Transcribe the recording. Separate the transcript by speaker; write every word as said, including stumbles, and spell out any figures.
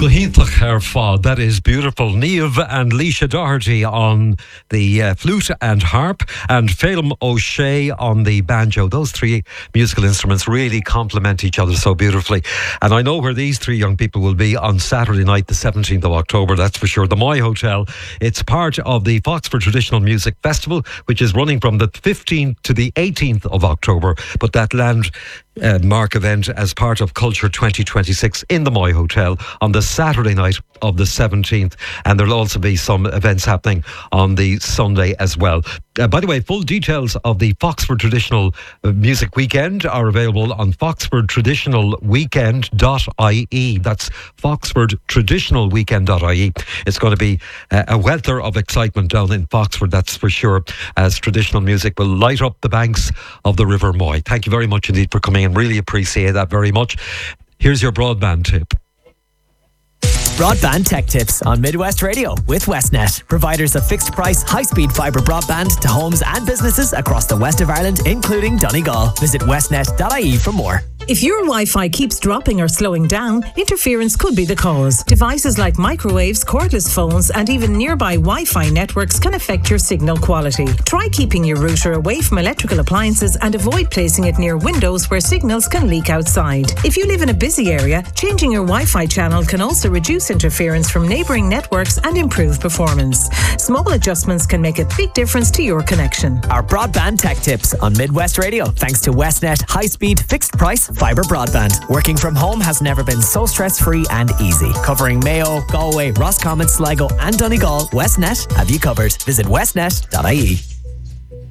Speaker 1: Gohintach ar fád. That is beautiful. Niamh and Leisha Doherty on the uh, flute and harp, and Phelim O'Shea on the banjo. Those three musical instruments really complement each other so beautifully. And I know where these three young people will be on Saturday night, the seventeenth of October, that's for sure. The Moy Hotel. It's part of the Foxford Traditional Music Festival, which is running from the fifteenth to the eighteenth of October. But that land Uh, mark event as part of Culture twenty twenty-six in the Moy Hotel on the Saturday night of the seventeenth, and there'll also be some events happening on the Sunday as well. Uh, by the way, full details of the Foxford Traditional Music Weekend are available on foxford traditional weekend dot I E. That's foxford traditional weekend dot I E. It's going to be uh, a welter of excitement down in Foxford, that's for sure, as traditional music will light up the banks of the River Moy. Thank you very much indeed for coming and really appreciate that very much. Here's your broadband tip.
Speaker 2: Broadband Tech Tips on Midwest Radio with Westnet, providers of fixed price, high speed fibre broadband to homes and businesses across the west of Ireland, including Donegal. Visit westnet dot I E for more.
Speaker 3: If your Wi-Fi keeps dropping or slowing down, interference could be the cause. Devices like microwaves, cordless phones, and even nearby Wi-Fi networks can affect your signal quality. Try keeping your router away from electrical appliances and avoid placing it near windows where signals can leak outside. If you live in a busy area, changing your Wi-Fi channel can also reduce interference from neighbouring networks and improve performance. Small adjustments can make a big difference to your connection.
Speaker 2: Our Broadband Tech Tips on Midwest Radio, thanks to Westnet high-speed, fixed-price fibre broadband. Working from home has never been so stress-free and easy. Covering Mayo, Galway, Roscommon, Sligo and Donegal, Westnet have you covered. Visit westnet dot I E.